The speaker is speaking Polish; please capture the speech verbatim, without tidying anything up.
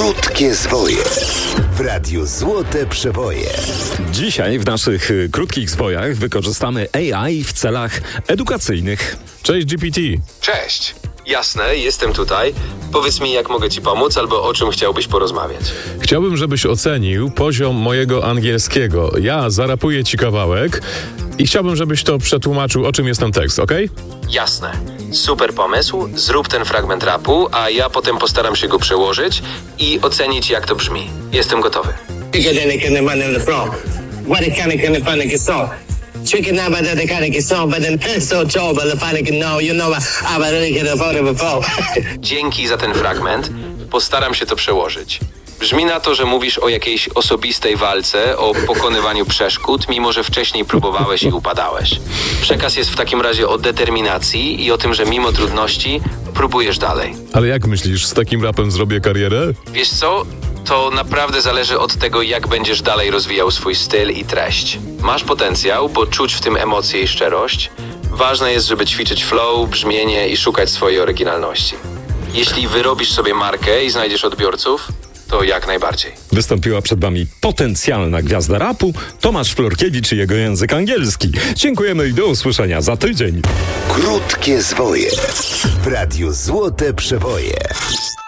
Krótkie zwoje w Radiu Złote Przeboje. Dzisiaj w naszych y, krótkich zwojach wykorzystamy A I w celach edukacyjnych. Cześć G P T. Cześć. Jasne, jestem tutaj. Powiedz mi, jak mogę ci pomóc, albo o czym chciałbyś porozmawiać. Chciałbym, żebyś ocenił poziom mojego angielskiego. Ja zarapuję ci kawałek i chciałbym, żebyś to przetłumaczył, o czym jest ten tekst, okej? Jasne. Super pomysł. Zrób ten fragment rapu, a ja potem postaram się go przełożyć i ocenić, jak to brzmi. Jestem gotowy. Chicken now, but the kind of song, but then so job, but the final can know, you know, I really get a photo before. Dzięki za ten fragment. Postaram się to przełożyć. Brzmi na to, że mówisz o jakiejś osobistej walce, o pokonywaniu przeszkód, mimo że wcześniej próbowałeś i upadałeś. Przekaz jest w takim razie o determinacji i o tym, że mimo trudności próbujesz dalej. Ale jak myślisz, z takim rapem zrobię karierę? Wiesz co? To naprawdę zależy od tego, jak będziesz dalej rozwijał swój styl i treść. Masz potencjał, bo czuć w tym emocje i szczerość. Ważne jest, żeby ćwiczyć flow, brzmienie i szukać swojej oryginalności. Jeśli wyrobisz sobie markę i znajdziesz odbiorców, to jak najbardziej. Wystąpiła przed wami potencjalna gwiazda rapu Tomasz Florkiewicz i jego język angielski. Dziękujemy i do usłyszenia za tydzień. Krótkie zwoje w Radiu Złote Przeboje.